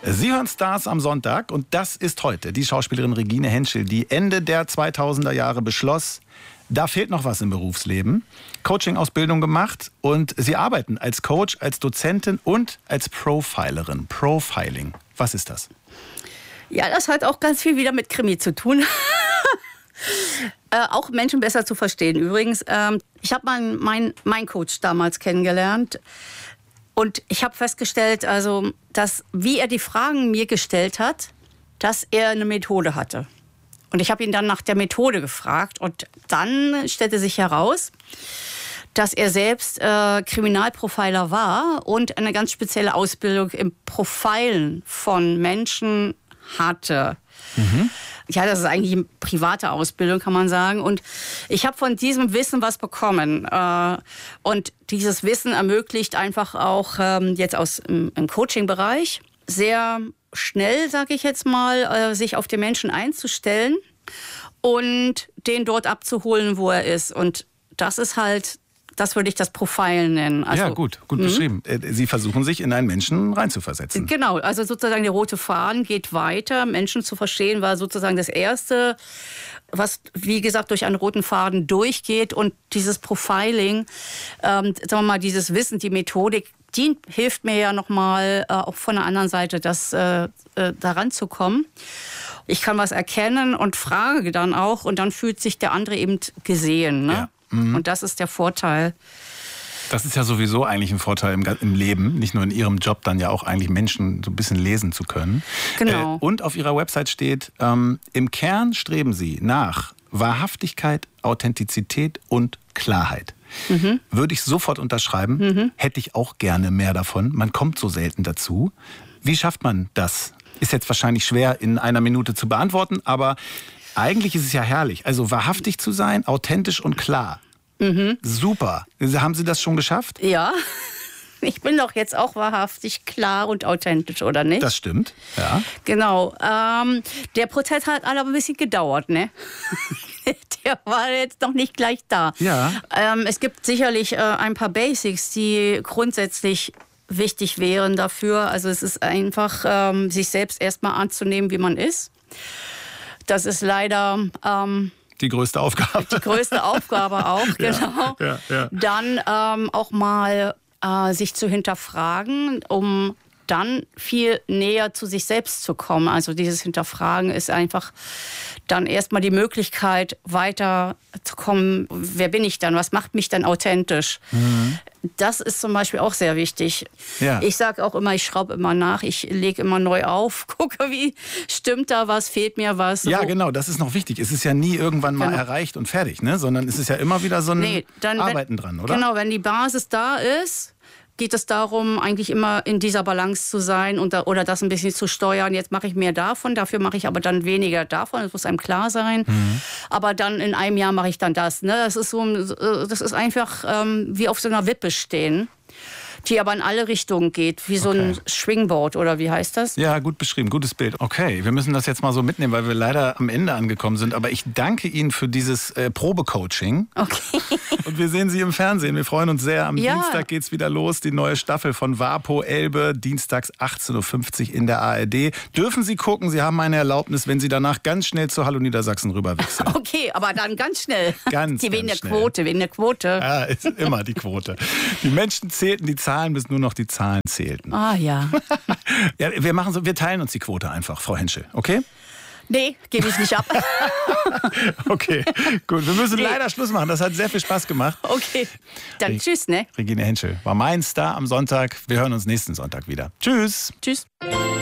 Sie hören Stars am Sonntag und das ist heute die Schauspielerin Regine Henschel, die Ende der 2000er Jahre beschloss, da fehlt noch was im Berufsleben. Coaching-Ausbildung gemacht und Sie arbeiten als Coach, als Dozentin und als Profilerin. Profiling, was ist das? Ja, das hat auch ganz viel wieder mit Krimi zu tun. Auch Menschen besser zu verstehen. Übrigens, ich habe meinen Coach damals kennengelernt. Und ich habe festgestellt, also, dass, wie er die Fragen mir gestellt hat, dass er eine Methode hatte. Und ich habe ihn dann nach der Methode gefragt. Und dann stellte sich heraus, dass er selbst Kriminalprofiler war und eine ganz spezielle Ausbildung im Profilen von Menschen hatte. Mhm. Ja, das ist eigentlich eine private Ausbildung, kann man sagen. Und ich habe von diesem Wissen was bekommen. Und dieses Wissen ermöglicht einfach auch jetzt im Coaching-Bereich sehr schnell, sage ich jetzt mal, sich auf den Menschen einzustellen und den dort abzuholen, wo er ist. Und das ist halt, das würde ich das Profilen nennen. Also, ja, gut beschrieben. Sie versuchen, sich in einen Menschen reinzuversetzen. Genau, also sozusagen der rote Faden geht weiter. Menschen zu verstehen war sozusagen das Erste, was, wie gesagt, durch einen roten Faden durchgeht. Und dieses Profiling, sagen wir mal, dieses Wissen, die Methodik, die hilft mir ja nochmal auch von der anderen Seite, daran zu kommen. Ich kann was erkennen und frage dann auch und dann fühlt sich der andere eben gesehen, ne? Ja. Und das ist der Vorteil. Das ist ja sowieso eigentlich ein Vorteil im Leben, nicht nur in Ihrem Job, dann ja auch eigentlich Menschen so ein bisschen lesen zu können. Genau. Und auf Ihrer Website steht, im Kern streben Sie nach Wahrhaftigkeit, Authentizität und Klarheit. Mhm. Würde ich sofort unterschreiben, hätte ich auch gerne mehr davon. Man kommt so selten dazu. Wie schafft man das? Ist jetzt wahrscheinlich schwer in einer Minute zu beantworten, aber eigentlich ist es ja herrlich. Also wahrhaftig zu sein, authentisch und klar. Mhm. Super. Haben Sie das schon geschafft? Ja. Ich bin doch jetzt auch wahrhaftig klar und authentisch, oder nicht? Das stimmt, ja. Genau. Der Prozess hat aber ein bisschen gedauert, ne? Der war jetzt noch nicht gleich da. Ja. Es gibt sicherlich ein paar Basics, die grundsätzlich wichtig wären dafür. Also es ist einfach, sich selbst erstmal anzunehmen, wie man ist. Das ist leider die größte Aufgabe. Die größte Aufgabe auch, genau. Ja, ja. Dann auch mal sich zu hinterfragen, um dann viel näher zu sich selbst zu kommen. Also dieses Hinterfragen ist einfach dann erstmal die Möglichkeit, weiterzukommen. Wer bin ich dann? Was macht mich dann authentisch? Mhm. Das ist zum Beispiel auch sehr wichtig. Ja. Ich sage auch immer, ich schraube immer nach, ich lege immer neu auf, gucke, wie stimmt da was, fehlt mir was. Ja, genau, das ist noch wichtig. Es ist ja nie irgendwann mal erreicht und fertig, ne? Sondern es ist ja immer wieder so ein Arbeiten dran, oder? Genau, wenn die Basis da ist, geht es darum, eigentlich immer in dieser Balance zu sein oder das ein bisschen zu steuern. Jetzt mache ich mehr davon, dafür mache ich aber dann weniger davon. Das muss einem klar sein. Mhm. Aber dann in einem Jahr mache ich dann das. Ne? Das ist einfach wie auf so einer Wippe stehen, die aber in alle Richtungen geht, wie so ein Schwingboard, oder wie heißt das? Ja, gut beschrieben, gutes Bild. Okay, wir müssen das jetzt mal so mitnehmen, weil wir leider am Ende angekommen sind. Aber ich danke Ihnen für dieses Probecoaching. Okay. Und wir sehen Sie im Fernsehen. Wir freuen uns sehr. Am Dienstag geht's wieder los. Die neue Staffel von WaPo Elbe, dienstags 18.50 Uhr in der ARD. Dürfen Sie gucken, Sie haben eine Erlaubnis, wenn Sie danach ganz schnell zu Hallo Niedersachsen rüberwechseln. Okay, aber dann ganz schnell. Wegen der Quote. Ja, ist immer die Quote. Die Menschen zählten die Zahlen, bis nur noch die Zahlen zählten. Ah ja. Ja, wir teilen uns die Quote einfach, Frau Henschel, okay? Nee, gebe ich nicht ab. Okay, gut. Wir müssen leider Schluss machen. Das hat sehr viel Spaß gemacht. Okay, dann tschüss, ne? Regine Henschel war mein Star am Sonntag. Wir hören uns nächsten Sonntag wieder. Tschüss. Tschüss.